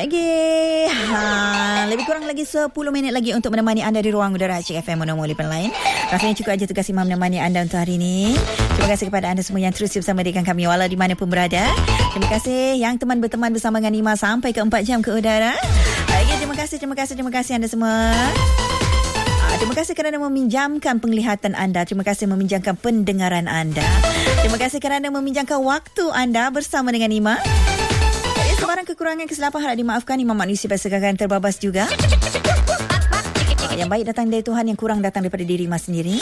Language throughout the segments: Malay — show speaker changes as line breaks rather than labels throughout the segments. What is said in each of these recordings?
Okey. Lebih kurang lagi 10 minit lagi untuk menemani anda di ruang udara Acik FM Monomoli Penlain. Rasanya cukup aja tugas Imam menemani anda untuk hari ini. Terima kasih kepada anda semua yang terus bersama dengan kami walau di mana pun berada. Terima kasih yang teman berteman bersama dengan Ima sampai ke 4 jam ke udara. Okey, terima kasih anda semua. Terima kasih kerana meminjamkan penglihatan anda. Terima kasih meminjamkan pendengaran anda. Terima kasih kerana meminjamkan waktu anda bersama dengan Ima. Sebarang kekurangan kesilapan harap dimaafkan. Imam manusia biasakan terbabas juga. Yang baik datang dari Tuhan, yang kurang datang daripada diri Ima sendiri.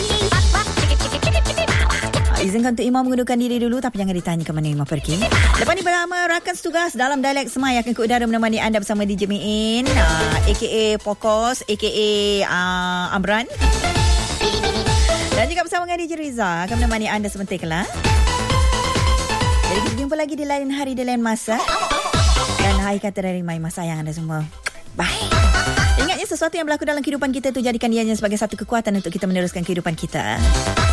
Izinkan untuk Imam mengundurkan diri dulu, tapi jangan ditanya ke mana Imam pergi. Lepas ni bersama rakan setugas dalam dialek Semai akan ke udara menemani anda bersama DJ Miin, a.k.a. Pokos, a.k.a. Amran. Dan juga bersama dengan DJ Riza akan menemani anda sebentar kelak. Jadi kita jumpa lagi di lain hari, di lain masa. Dan hai kata dari Mai, mas sayang anda semua. Bye. Ingatnya sesuatu yang berlaku dalam kehidupan kita tu jadikan dianya sebagai satu kekuatan untuk kita meneruskan kehidupan kita.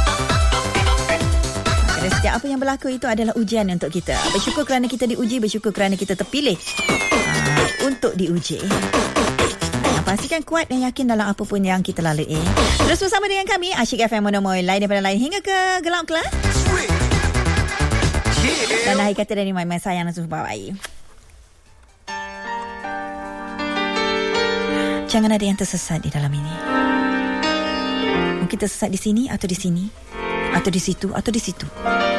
Dan setiap apa yang berlaku itu adalah ujian untuk kita. Bersyukur kerana kita diuji, bersyukur kerana kita terpilih untuk diuji. Pastikan kuat dan yakin dalam apa pun yang kita lalui. Terus bersama dengan kami, Acik FM Monomoi, lain daripada lain hingga ke gelap kelas. Dan akhir kata dari Mai sayang langsung bawai. Jangan ada yang tersesat di dalam ini. Mungkin tersesat di sini atau di sini, atau di situ atau di situ.